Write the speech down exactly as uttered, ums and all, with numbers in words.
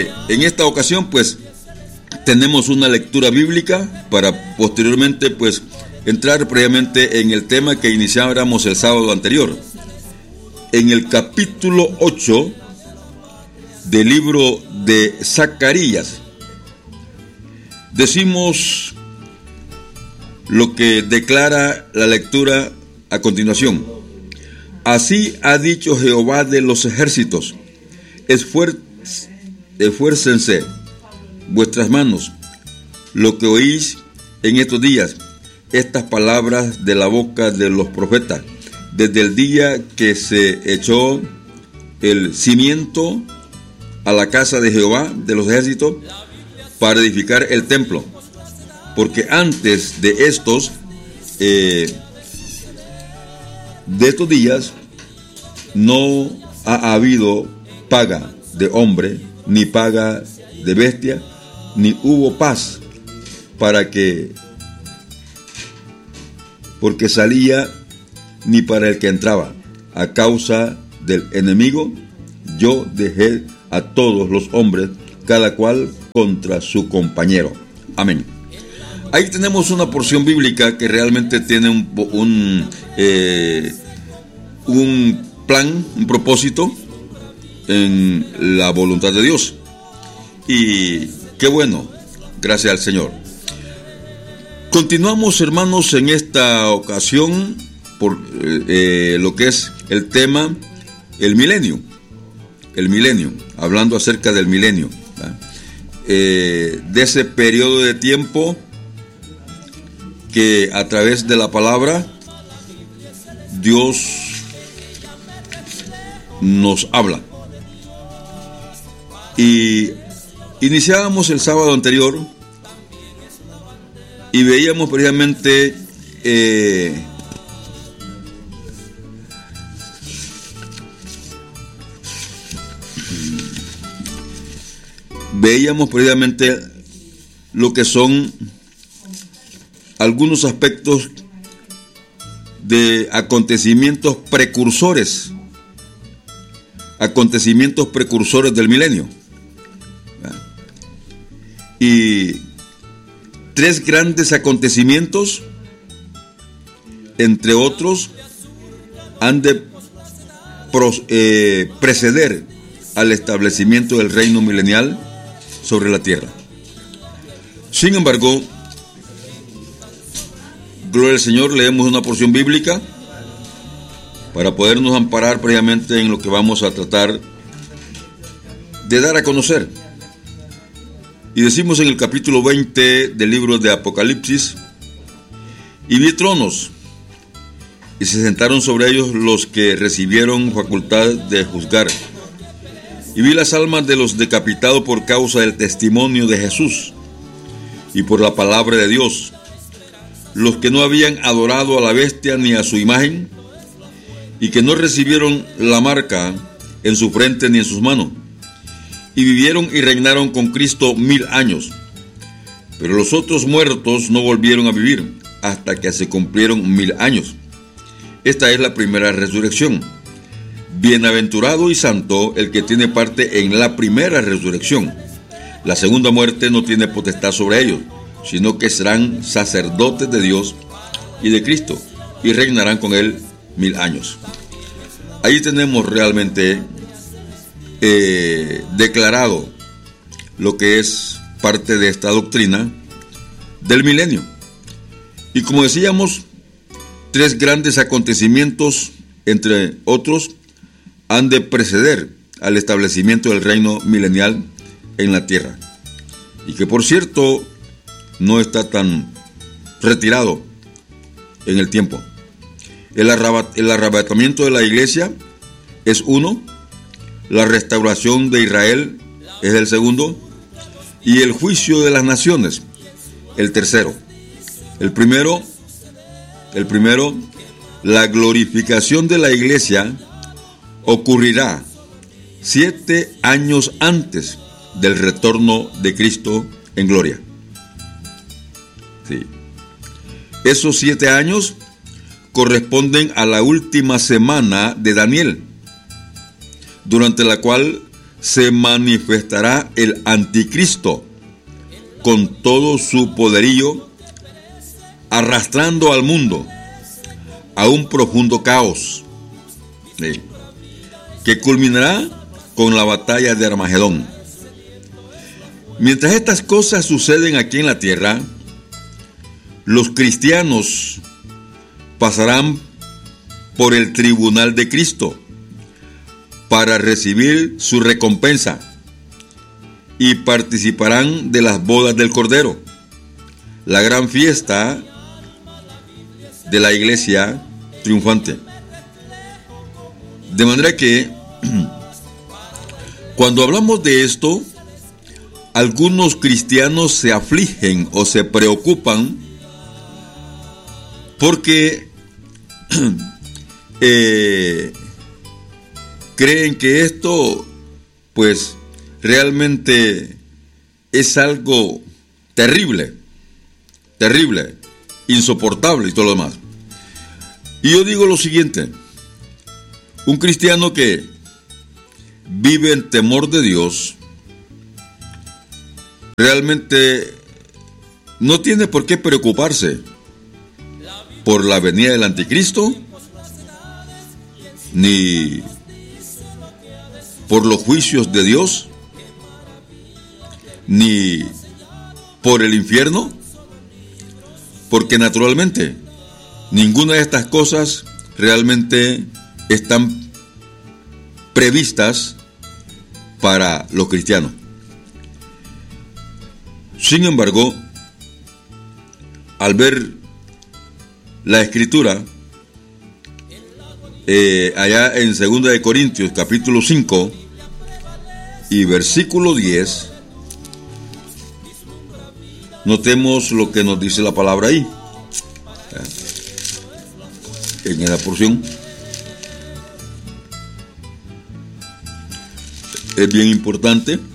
Mire, en esta ocasión pues tenemos una lectura bíblica para posteriormente pues entrar previamente en el tema que iniciáramos el sábado anterior. En el capítulo ocho del libro de Zacarías decimos lo que declara la lectura a continuación. Así ha dicho Jehová de los ejércitos, esfuer- esfuércense vuestras manos, lo que oís en estos días, estas palabras de la boca de los profetas, desde el día que se echó el cimiento a la casa de Jehová de los ejércitos para edificar el templo, porque antes de estos eh, de estos días no ha habido paga de hombre ni paga de bestia, ni hubo paz para que porque salía ni para el que entraba. A causa del enemigo yo dejé a todos los hombres, cada cual contra su compañero. Amén. Ahí tenemos una porción bíblica que realmente tiene un, un, eh, un plan, un propósito en la voluntad de Dios. Y qué bueno, gracias al Señor. Continuamos, hermanos, en esta ocasión por eh, lo que es el tema, el milenio. El milenio, hablando acerca del milenio, eh, de ese periodo de tiempo que a través de la palabra Dios nos habla. Y iniciábamos el sábado anterior y veíamos precisamente eh, veíamos precisamente lo que son algunos aspectos de acontecimientos precursores, acontecimientos precursores del milenio. Y tres grandes acontecimientos, entre otros, han de pros, eh, preceder al establecimiento del reino milenial sobre la tierra. Sin embargo, gloria al Señor, leemos una porción bíblica para podernos amparar previamente en lo que vamos a tratar de dar a conocer. Y decimos en el capítulo veinte del libro de Apocalipsis: y vi tronos, y se sentaron sobre ellos los que recibieron facultad de juzgar. Y vi las almas de los decapitados por causa del testimonio de Jesús y por la palabra de Dios, los que no habían adorado a la bestia ni a su imagen, y que no recibieron la marca en su frente ni en sus manos, y vivieron y reinaron con Cristo mil años. Pero los otros muertos no volvieron a vivir hasta que se cumplieron mil años. Esta es la primera resurrección. Bienaventurado y santo el que tiene parte en la primera resurrección. La segunda muerte no tiene potestad sobre ellos, sino que serán sacerdotes de Dios y de Cristo, y reinarán con él mil años. Ahí tenemos realmente eh, declarado lo que es parte de esta doctrina del milenio. Y como decíamos, tres grandes acontecimientos, entre otros, han de preceder al establecimiento del reino milenial en la tierra. Y que, por cierto, no está tan retirado en el tiempo. El, arrabat, el arrebatamiento de la iglesia es uno, la restauración de Israel es el segundo, y el juicio de las naciones el tercero. El primero, el primero, la glorificación de la iglesia ocurrirá siete años antes del retorno de Cristo en gloria. Sí. Esos siete años corresponden a la última semana de Daniel, durante la cual se manifestará el anticristo con todo su poderío, arrastrando al mundo a un profundo caos, ¿sí?, que culminará con la batalla de Armagedón. Mientras estas cosas suceden aquí en la tierra, los cristianos pasarán por el tribunal de Cristo para recibir su recompensa y participarán de las bodas del Cordero, la gran fiesta de la iglesia triunfante. De manera que cuando hablamos de esto, algunos cristianos se afligen o se preocupan porque eh, creen que esto pues realmente es algo terrible, terrible, insoportable y todo lo demás. Y yo digo lo siguiente: un cristiano que vive en temor de Dios realmente no tiene por qué preocuparse por la venida del anticristo, ni por los juicios de Dios, ni por el infierno, porque naturalmente ninguna de estas cosas realmente están previstas para los cristianos. Sin embargo, al ver la escritura eh, allá en segunda de Corintios capítulo cinco y versículo diez, notemos lo que nos dice la palabra ahí, en esa porción. Es bien importante